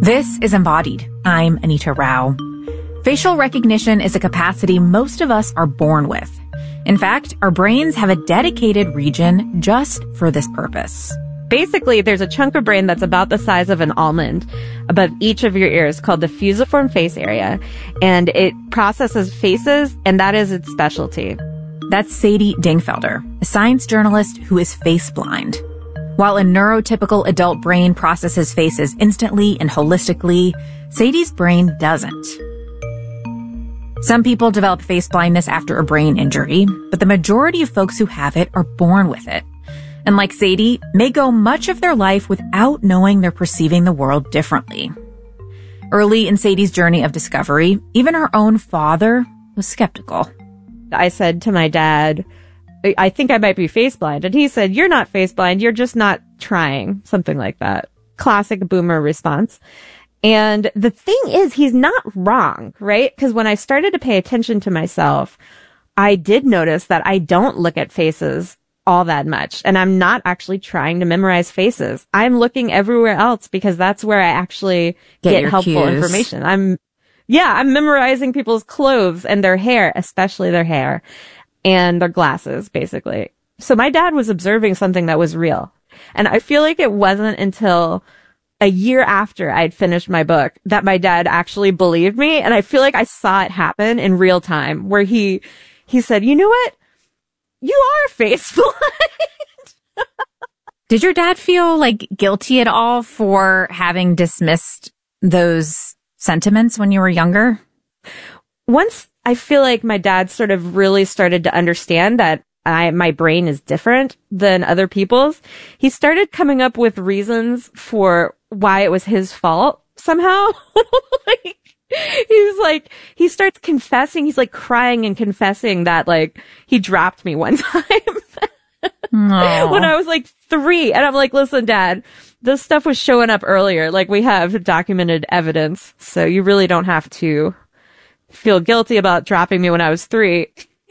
This is Embodied. I'm Anita Rao. Facial recognition is a capacity most of us are born with. In fact, our brains have a dedicated region just for this purpose. Basically, there's a chunk of brain that's about the size of an almond above each of your ears called the fusiform face area, and it processes faces, and that is its specialty. That's Sadie Dingfelder, a science journalist who is face blind. While a neurotypical adult brain processes faces instantly and holistically, Sadie's brain doesn't. Some people develop face blindness after a brain injury, but the majority of folks who have it are born with it. And like Sadie, may go much of their life without knowing they're perceiving the world differently. Early in Sadie's journey of discovery, even her own father was skeptical. I said to my dad, I think I might be face blind. And he said, you're not face blind. You're just not trying. Something like that. Classic boomer response. And the thing is, he's not wrong, right? Because when I started to pay attention to myself, I did notice that I don't look at faces all that much. And I'm not actually trying to memorize faces. I'm looking everywhere else because that's where I actually get helpful information. I'm memorizing people's clothes and their hair, especially their hair. And their glasses, basically. So my dad was observing something that was real. And I feel like it wasn't until a year after I'd finished my book that my dad actually believed me. And I feel like I saw it happen in real time, where he said, you know what? You are face blind. Did your dad feel like guilty at all for having dismissed those sentiments when you were younger? Once I feel like my dad sort of really started to understand that my brain is different than other people's, he started coming up with reasons for why it was his fault somehow. He starts confessing, he's like crying and confessing that like he dropped me one time when I was like 3. And I'm like, listen, Dad, this stuff was showing up earlier. Like, we have documented evidence, so you really don't have to feel guilty about dropping me when I was 3.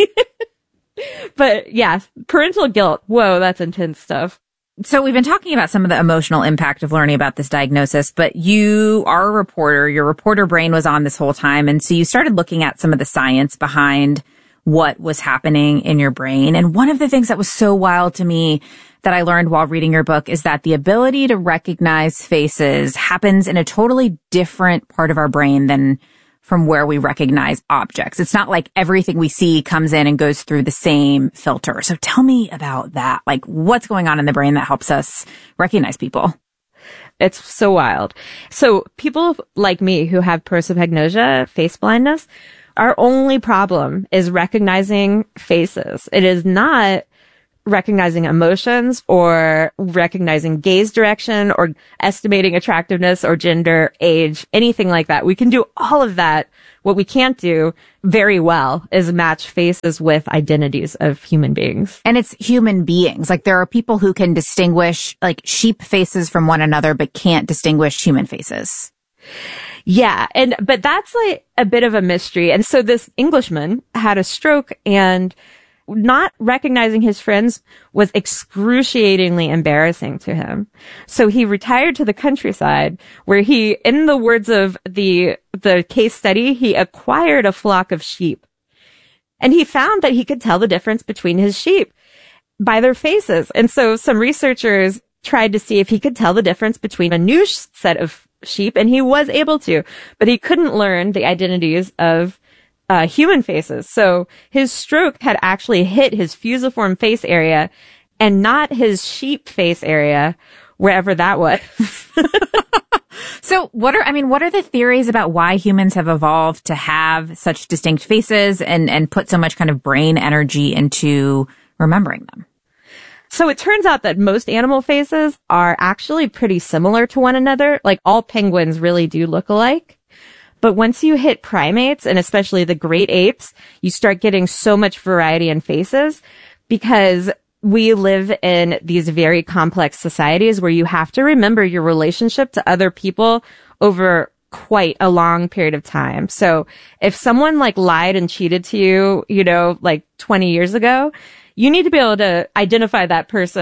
But yeah, parental guilt. Whoa, that's intense stuff. So we've been talking about some of the emotional impact of learning about this diagnosis, but you are a reporter. Your reporter brain was on this whole time. And so you started looking at some of the science behind what was happening in your brain. And one of the things that was so wild to me that I learned while reading your book is that the ability to recognize faces happens in a totally different part of our brain than from where we recognize objects. It's not like everything we see comes in and goes through the same filter. So tell me about that. Like, what's going on in the brain that helps us recognize people? It's so wild. So people like me who have prosopagnosia, face blindness, our only problem is recognizing faces. It is not recognizing emotions or recognizing gaze direction or estimating attractiveness or gender, age, anything like that. We can do all of that. What we can't do very well is match faces with identities of human beings. And it's human beings. Like, there are people who can distinguish like sheep faces from one another, but can't distinguish human faces. Yeah. But that's like a bit of a mystery. And so this Englishman had a stroke, and not recognizing his friends was excruciatingly embarrassing to him. So he retired to the countryside, where he, in the words of the case study, he acquired a flock of sheep. And he found that he could tell the difference between his sheep by their faces. And so some researchers tried to see if he could tell the difference between a new set of sheep, and he was able to, but he couldn't learn the identities of human faces. So his stroke had actually hit his fusiform face area and not his sheep face area, wherever that was. So what are the theories about why humans have evolved to have such distinct faces and put so much kind of brain energy into remembering them? So it turns out that most animal faces are actually pretty similar to one another. Like, all penguins really do look alike. But once you hit primates, and especially the great apes, you start getting so much variety in faces, because we live in these very complex societies where you have to remember your relationship to other people over quite a long period of time. So if someone like lied and cheated to you, like 20 years ago, you need to be able to identify that person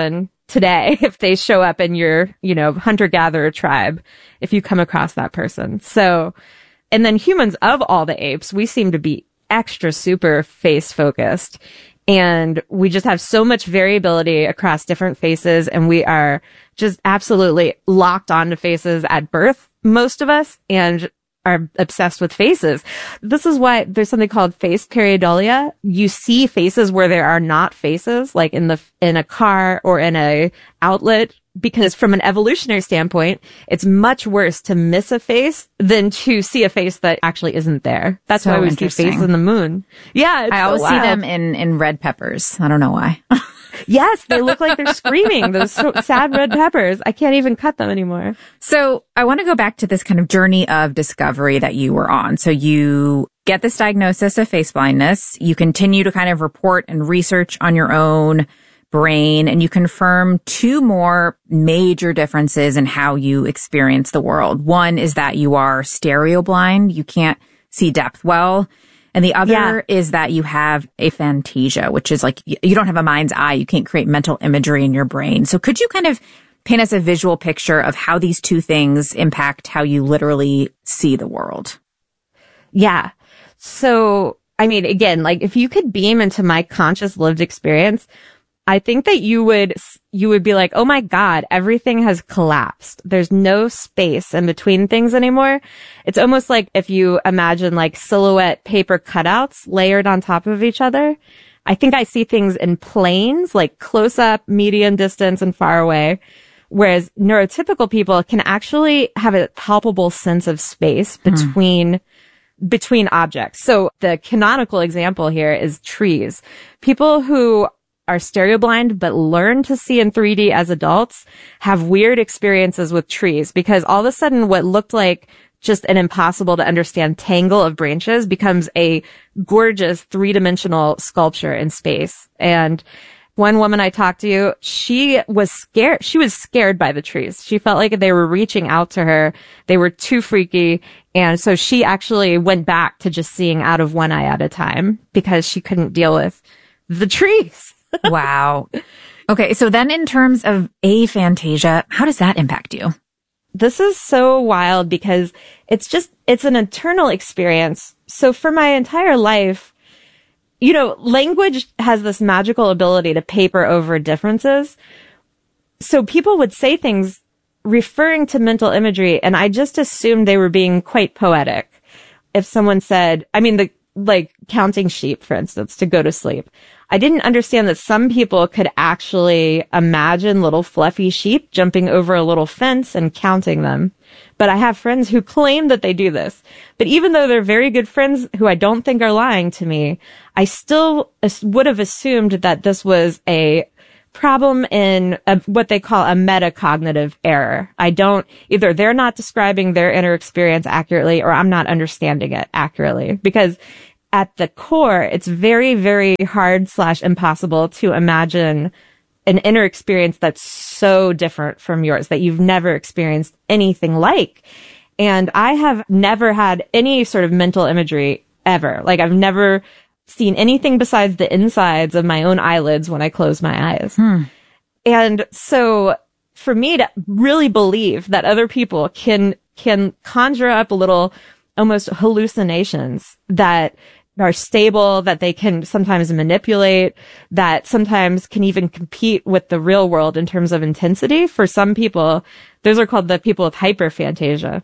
today if they show up in your, hunter-gatherer tribe, if you come across that person. So, and then humans of all the apes, we seem to be extra super face focused. And we just have so much variability across different faces, and we are just absolutely locked onto faces at birth, most of us, and are obsessed with faces. This is why there's something called face pareidolia. You see faces where there are not faces, like in a car or in a outlet, because from an evolutionary standpoint, it's much worse to miss a face than to see a face that actually isn't there. That's why we see face in the moon. Yeah, I always see them in red peppers. I don't know why. Yes, they look like they're screaming. Those sad red peppers. I can't even cut them anymore. So I want to go back to this kind of journey of discovery that you were on. So you get this diagnosis of face blindness. You continue to kind of report and research on your own brain, and you confirm two more major differences in how you experience the world. One is that you are stereo blind. You can't see depth well. And the other is that you have aphantasia, which is like you don't have a mind's eye. You can't create mental imagery in your brain. So could you kind of paint us a visual picture of how these two things impact how you literally see the world? Yeah. So, I mean, again, like if you could beam into my conscious lived experience, I think that you would be like, oh my God, everything has collapsed. There's no space in between things anymore. It's almost like if you imagine like silhouette paper cutouts layered on top of each other. I think I see things in planes, like close up, medium distance, and far away. Whereas neurotypical people can actually have a palpable sense of space between objects. So the canonical example here is trees. People who are stereo blind but learn to see in 3D as adults have weird experiences with trees, because all of a sudden what looked like just an impossible to understand tangle of branches becomes a gorgeous 3-dimensional sculpture in space. And one woman I talked to, she was scared. She was scared by the trees. She felt like they were reaching out to her. They were too freaky. And so she actually went back to just seeing out of one eye at a time because she couldn't deal with the trees. Wow. Okay. So then in terms of aphantasia, how does that impact you? This is so wild because it's an internal experience. So for my entire life, language has this magical ability to paper over differences. So people would say things referring to mental imagery, and I just assumed they were being quite poetic. If someone said, like counting sheep, for instance, to go to sleep. I didn't understand that some people could actually imagine little fluffy sheep jumping over a little fence and counting them. But I have friends who claim that they do this. But even though they're very good friends who I don't think are lying to me, I still would have assumed that this was a problem in what they call a metacognitive error. Either they're not describing their inner experience accurately or I'm not understanding it accurately, because at the core, it's very, very hard / impossible to imagine an inner experience that's so different from yours, that you've never experienced anything like. And I have never had any sort of mental imagery ever. Like I've never seen anything besides the insides of my own eyelids when I close my eyes. And so for me to really believe that other people can conjure up little almost hallucinations that are stable, that they can sometimes manipulate, that sometimes can even compete with the real world in terms of intensity. For some people, those are called the people with hyperphantasia.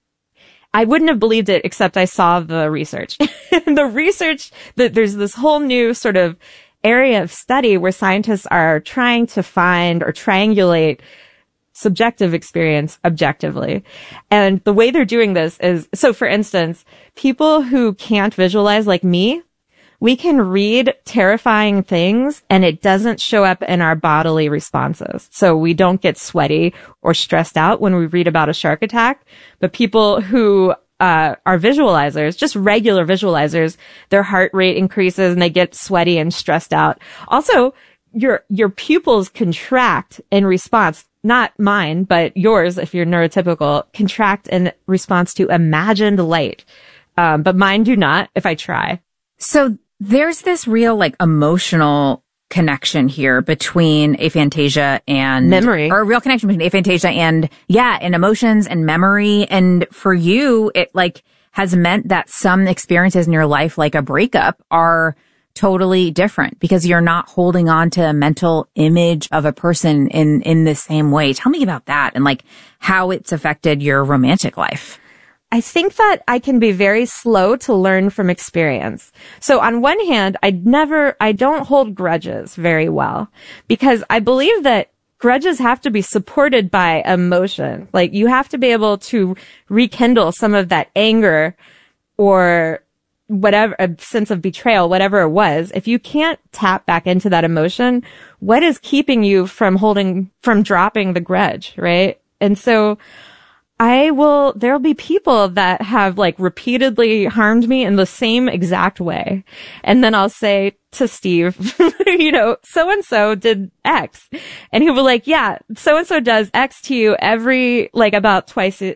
I wouldn't have believed it except I saw the research. The research, that there's this whole new sort of area of study where scientists are trying to find or triangulate subjective experience objectively. And the way they're doing this is, so for instance, people who can't visualize like me, we can read terrifying things and it doesn't show up in our bodily responses. So we don't get sweaty or stressed out when we read about a shark attack. But people who are visualizers, just regular visualizers, their heart rate increases and they get sweaty and stressed out. Also, your pupils contract in response, not mine, but yours, if you're neurotypical, contract in response to imagined light. But mine do not if I try. So there's this real emotional connection here between aphantasia and memory, or a real connection between aphantasia and emotions and memory. And for you, it like has meant that some experiences in your life, like a breakup, are totally different because you're not holding on to a mental image of a person in the same way. Tell me about that and like how it's affected your romantic life. I think that I can be very slow to learn from experience. So on one hand, I don't hold grudges very well because I believe that grudges have to be supported by emotion. Like you have to be able to rekindle some of that anger or whatever, a sense of betrayal, whatever it was. If you can't tap back into that emotion, what is keeping you from dropping the grudge, right? And so there'll be people that have like repeatedly harmed me in the same exact way. And then I'll say to Steve, so-and-so did X. And he'll be like, yeah, so-and-so does X to you about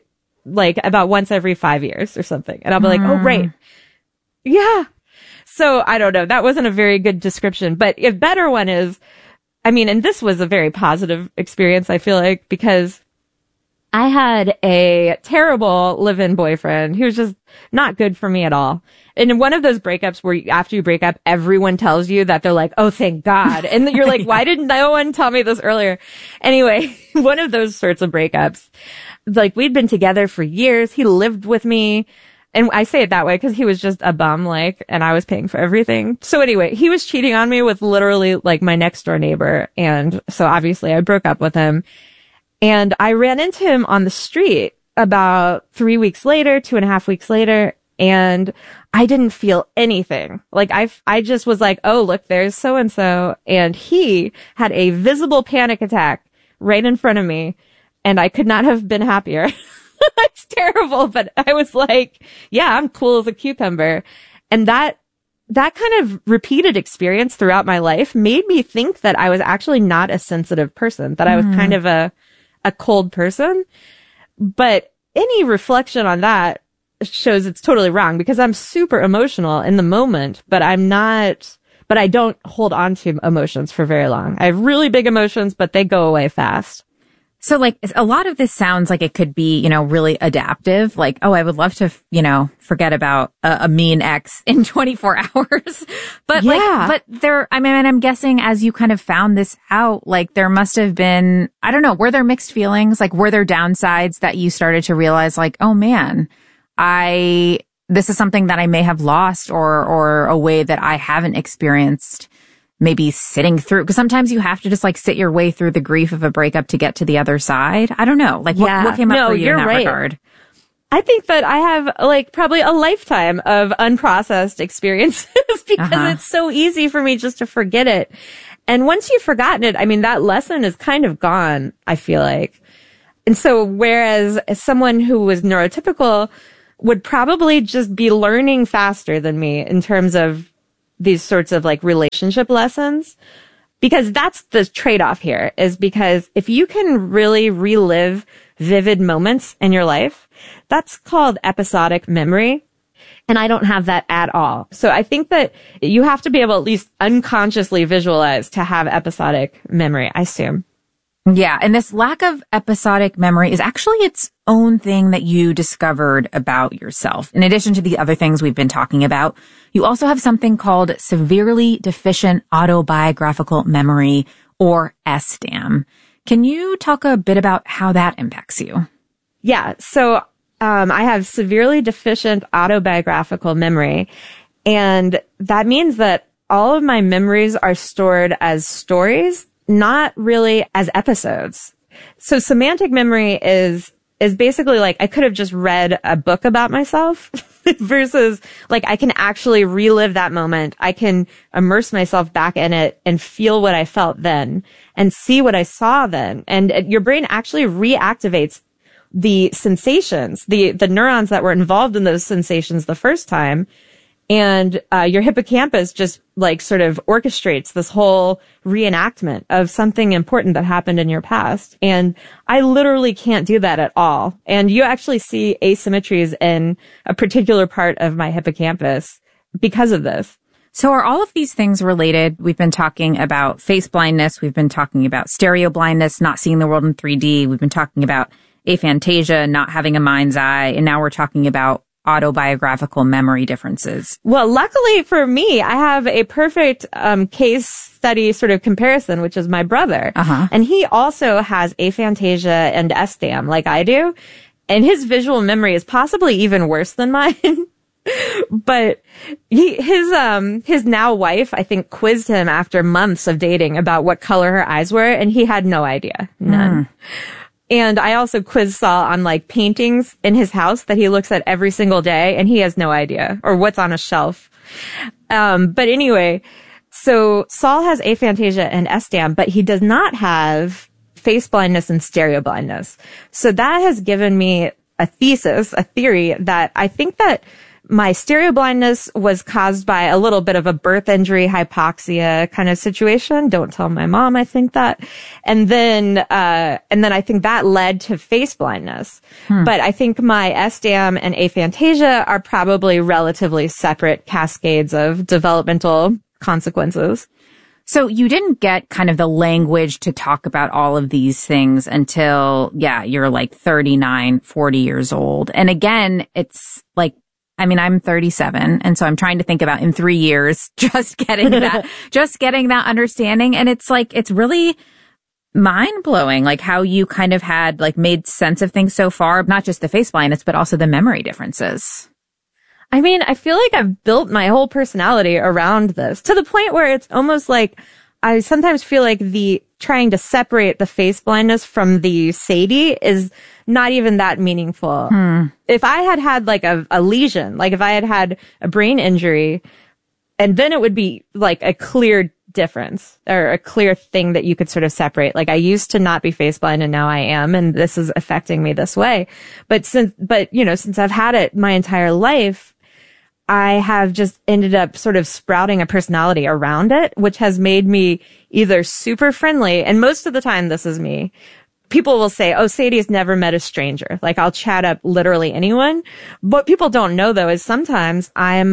once every 5 years or something. And I'll be like, oh, right. Yeah. So I don't know. That wasn't a very good description, but a better one is, and this was a very positive experience, I feel like, because I had a terrible live-in boyfriend who was just not good for me at all. And in one of those breakups where after you break up, everyone tells you that they're like, oh, thank God. And you're like, why didn't no one tell me this earlier? Anyway, one of those sorts of breakups, like we'd been together for years. He lived with me. And I say it that way because he was just a bum, and I was paying for everything. So anyway, he was cheating on me with literally like my next door neighbor. And so obviously I broke up with him. And I ran into him on the street about 3 weeks later, 2.5 weeks later, and I didn't feel anything. Like I just was like, oh, look, there's so-and-so. And he had a visible panic attack right in front of me. And I could not have been happier. It's terrible, but I was like, yeah, I'm cool as a cucumber. And that kind of repeated experience throughout my life made me think that I was actually not a sensitive person, that I was kind of a cold person. But any reflection on that shows it's totally wrong because I'm super emotional in the moment, but I don't hold on to emotions for very long. I have really big emotions, but they go away fast. So like a lot of this sounds like it could be, really adaptive. Like, oh, I would love to, forget about a mean ex in 24 hours. But I'm guessing as you kind of found this out, like there must have been, I don't know, were there mixed feelings? Like were there downsides that you started to realize like, oh man, this is something that I may have lost or a way that I haven't experienced maybe sitting through, because sometimes you have to just like sit your way through the grief of a breakup to get to the other side. I don't know. Like what came up for you in that regard? I think that I have like probably a lifetime of unprocessed experiences because it's so easy for me just to forget it. And once you've forgotten it, that lesson is kind of gone, I feel like. And so whereas someone who was neurotypical would probably just be learning faster than me in terms of these sorts of like relationship lessons, because that's the trade-off here, is because if you can really relive vivid moments in your life, that's called episodic memory. And I don't have that at all. So I think that you have to be able at least unconsciously visualize to have episodic memory, I assume. Yeah. And this lack of episodic memory is actually its own thing that you discovered about yourself. In addition to the other things we've been talking about, you also have something called severely deficient autobiographical memory, or SDAM. Can you talk a bit about how that impacts you? Yeah. So, I have severely deficient autobiographical memory. And that means that all of my memories are stored as stories, not really as episodes. So semantic memory is basically like I could have just read a book about myself versus like I can actually relive that moment. I can immerse myself back in it and feel what I felt then and see what I saw then. And your brain actually reactivates the sensations, the neurons that were involved in those sensations the first time. And your hippocampus just like sort of orchestrates this whole reenactment of something important that happened in your past. And I literally can't do that at all. And you actually see asymmetries in a particular part of my hippocampus because of this. So are all of these things related? We've been talking about face blindness. We've been talking about stereo blindness, not seeing the world in 3D. We've been talking about aphantasia, not having a mind's eye. And now we're talking about autobiographical memory differences. Well, luckily for me, I have a perfect case study sort of comparison, which is my brother. And he also has aphantasia and SDAM like I do. And his visual memory is possibly even worse than mine. But his now wife, I think, quizzed him after months of dating about what color her eyes were, and he had no idea. None. And I also quizzed Saul on like paintings in his house that he looks at every single day, and he has no idea, or what's on a shelf. But anyway, so Saul has aphantasia and SDAM, but he does not have face blindness and stereo blindness. So that has given me a theory that I think that my stereo blindness was caused by a little bit of a birth injury, hypoxia kind of situation. Don't tell my mom I think that. And then I think that led to face blindness. But I think my SDAM and aphantasia are probably relatively separate cascades of developmental consequences. So you didn't get kind of the language to talk about all of these things until, you're like 39, 40 years old. And again, it's like, I'm 37. And so I'm trying to think about in 3 years, just getting that understanding. And it's like, it's really mind blowing, like how you kind of had like made sense of things so far, not just the face blindness, but also the memory differences. I feel like I've built my whole personality around this to the point where it's almost like I sometimes feel like the trying to separate the face blindness from the Sadie is not even that meaningful. If I had like a lesion, like if I had a brain injury, and then it would be like a clear difference or a clear thing that you could sort of separate. Like I used to not be face blind and now I am, and this is affecting me this way. But since I've had it my entire life, I have just ended up sort of sprouting a personality around it, which has made me either super friendly, and most of the time this is me. People will say, oh, Sadie's never met a stranger. Like I'll chat up literally anyone. What people don't know though is sometimes I'm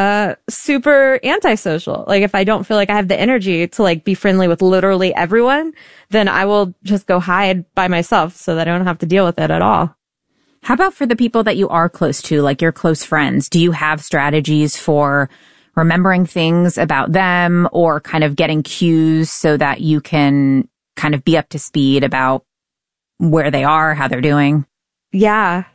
super antisocial. Like if I don't feel like I have the energy to like be friendly with literally everyone, then I will just go hide by myself so that I don't have to deal with it at all. How about for the people that you are close to, like your close friends? Do you have strategies for remembering things about them or kind of getting cues so that you can kind of be up to speed about where they are, how they're doing? Yeah.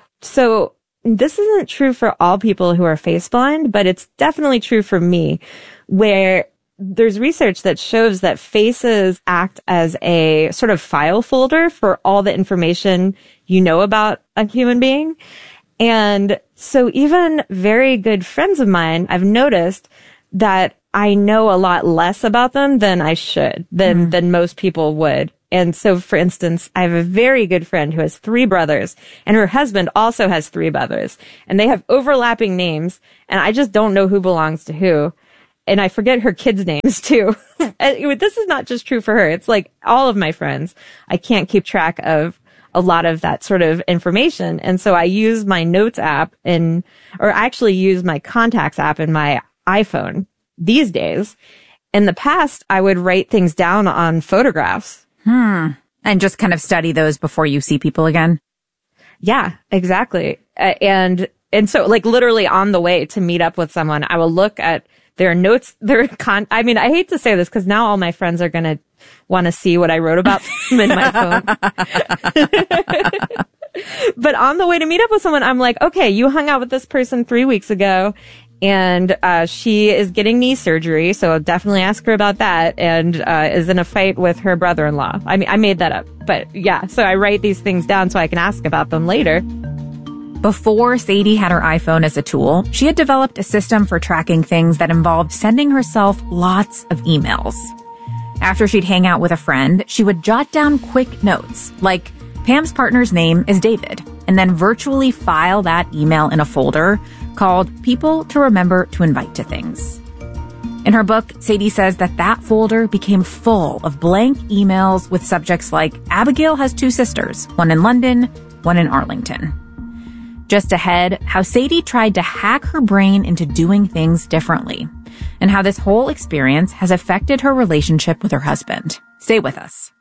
So this isn't true for all people who are face blind, but it's definitely true for me, where there's research that shows that faces act as a sort of file folder for all the information you know about a human being. And so even very good friends of mine, I've noticed that I know a lot less about them than I should, than most people would. And so, for instance, I have a very good friend who has 3 brothers, and her husband also has 3 brothers, and they have overlapping names, and I just don't know who belongs to who. And I forget her kids' names too. This is not just true for her. It's like all of my friends. I can't keep track of a lot of that sort of information. And so I use my notes app or actually use my contacts app in my iPhone these days. In the past, I would write things down on photographs. And just kind of study those before you see people again. Yeah, exactly. And so like literally on the way to meet up with someone, I will look at their notes, I hate to say this because now all my friends are going to want to see what I wrote about them in my phone. But on the way to meet up with someone, I'm like, okay, you hung out with this person 3 weeks ago and she is getting knee surgery. So I'll definitely ask her about that, and is in a fight with her brother-in-law. I made that up, but yeah. So I write these things down so I can ask about them later. Before Sadie had her iPhone as a tool, she had developed a system for tracking things that involved sending herself lots of emails. After she'd hang out with a friend, she would jot down quick notes, like Pam's partner's name is David, and then virtually file that email in a folder called People to Remember to Invite to Things. In her book, Sadie says that folder became full of blank emails with subjects like Abigail has 2 sisters, one in London, one in Arlington. Just ahead, how Sadie tried to hack her brain into doing things differently. and how this whole experience has affected her relationship with her husband. Stay with us.